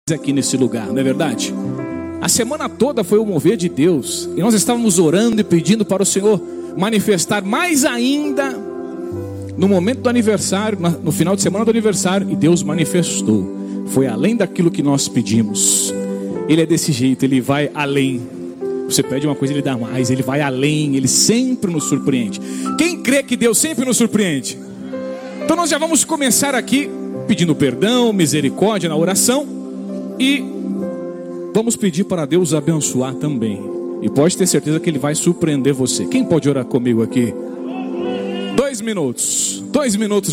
aqui nesse lugar, não é verdade? A semana toda foi o mover de Deus, e nós estávamos orando e pedindo para o Senhor manifestar mais ainda no momento do aniversário, no final de semana do aniversário, e Deus manifestou. Foi além daquilo que nós pedimos. Ele é desse jeito, ele vai além. Você pede uma coisa, ele dá mais, ele vai além, ele sempre nos surpreende. Quem crê que Deus sempre nos surpreende? Então nós já vamos começar aqui pedindo perdão, misericórdia na oração, e vamos pedir para Deus abençoar também. E pode ter certeza que Ele vai surpreender você. Quem pode orar comigo aqui? 2 minutos.